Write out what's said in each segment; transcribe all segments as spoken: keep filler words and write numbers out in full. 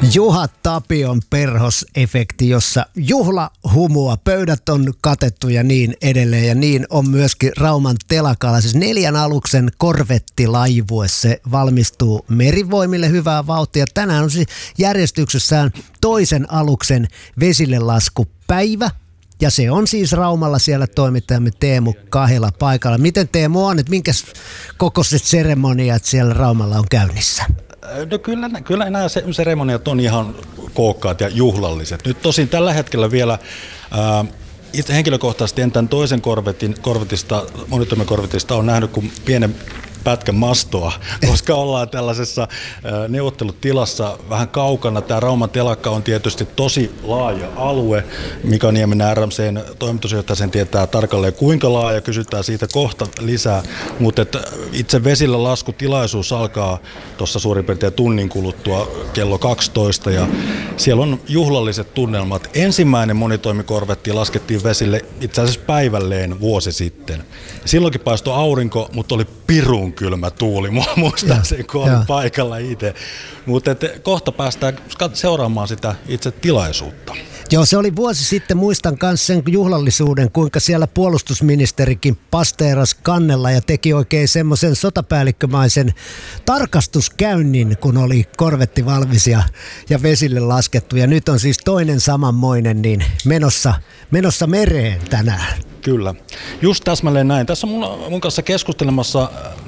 Juha Tapion perhosefekti, jossa juhlahumua, pöydät on katettu ja niin edelleen. Ja niin on myöskin Rauman telakalla. Siis neljän aluksen korvettilaivue, se valmistuu Merivoimille hyvää vauhtia. Tänään on siis järjestyksessään toisen aluksen vesillelaskupäivä. Ja se on siis Raumalla siellä toimittajamme Teemu Kahila paikalla. Miten Teemu on, että minkäs kokoiset seremoniat siellä Raumalla on käynnissä? No kyllä, kyllä nämä seremoniat on ihan kookkaat ja juhlalliset. Nyt tosin tällä hetkellä vielä ää, itse henkilökohtaisesti en tämän toisen korvetin, korvetista, monitoimikorvetista on nähnyt kuin pienen pätkän mastoa, koska ollaan tällaisessa neuvottelutilassa vähän kaukana. Tämä Rauman telakka on tietysti tosi laaja alue. Mika Nieminen R M C:n toimitusjohtaja sen tietää tarkalleen kuinka laaja, kysytään siitä kohta lisää. Mutta itse vesillä laskutilaisuus alkaa tuossa suurin piirtein tunnin kuluttua kello kaksitoista ja siellä on juhlalliset tunnelmat. Ensimmäinen monitoimikorvetti laskettiin vesille itse asiassa päivälleen vuosi sitten. Silloinkin paistoi aurinko, mutta oli pirun kylmä tuuli, muistan sen, kun olin paikalla itse. Mutta kohta päästään seuraamaan sitä itse tilaisuutta. Joo, se oli vuosi sitten, muistan myös sen juhlallisuuden, kuinka siellä puolustusministerikin pasteeras kannella ja teki oikein semmoisen sotapäällikkömaisen tarkastuskäynnin, kun oli korvetti valmis ja, ja vesille laskettu. Ja nyt on siis toinen samanmoinen niin menossa, menossa mereen tänään. Kyllä, just täsmälleen näin. Tässä on mun, mun kanssa keskustelemassa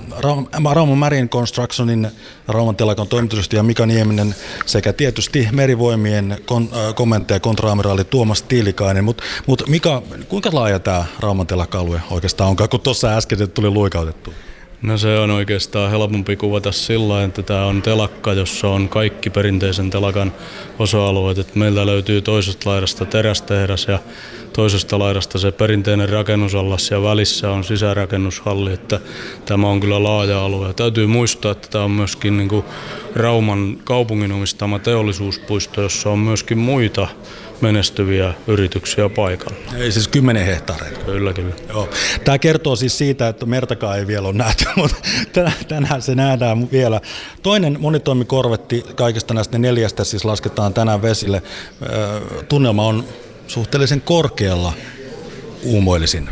Rauman Marine Constructionin, Rauman telakan toimitusjohtaja Mika Nieminen sekä tietysti Merivoimien kon, äh, komentaja kontraamiraali Tuomas Tiilikainen. Mutta mut Mika, kuinka laaja tämä Rauman telakka-alue oikeastaan onkaan, kun tuossa äsken tuli luikautettu? No se on oikeastaan helpompi kuvata sillä, että tämä on telakka, jossa on kaikki perinteisen telakan osa-alueet. Et meiltä löytyy toisesta laidasta terästehdas ja toisesta laidasta se perinteinen rakennusallas ja välissä on sisärakennushalli. Että tämä on kyllä laaja alue. Ja täytyy muistaa, että tämä on myöskin niin kuin Rauman kaupungin omistama teollisuuspuisto, jossa on myöskin muita menestyviä yrityksiä paikalla. Ei siis kymmenen hehtaareita. Kyllä, kyllä. Joo. Tämä kertoo siis siitä, että mertakaan ei vielä ole nähty, mutta tänään se nähdään vielä. Toinen monitoimikorvetti kaikista näistä neljästä siis lasketaan tänään vesille. Tunnelma on suhteellisen korkealla uumoilisin.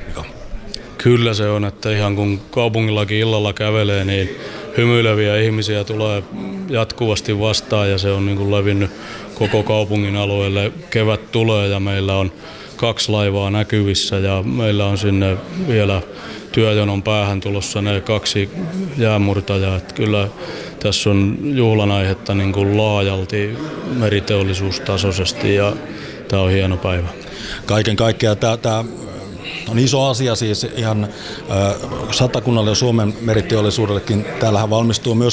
Kyllä se on, että ihan kun kaupungillakin illalla kävelee, niin hymyileviä ihmisiä tulee jatkuvasti vastaan ja se on niin kuin levinnyt koko kaupungin alueelle. Kevät tulee ja meillä on kaksi laivaa näkyvissä ja meillä on sinne vielä työjonon päähän tulossa ne kaksi jäänmurtajaa. Että kyllä tässä on juhlan aihetta niin kuin laajalti meriteollisuustasoisesti ja tämä on hieno päivä. Kaiken kaikkiaan tämä on iso asia siis ihan äh, Satakunnalle ja Suomen meriteollisuudellekin. Täällähän valmistuu myös